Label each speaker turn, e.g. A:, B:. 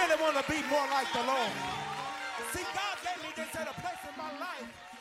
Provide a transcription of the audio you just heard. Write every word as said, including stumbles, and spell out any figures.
A: really want to be more like the Lord. See, God gave me this at a place in my life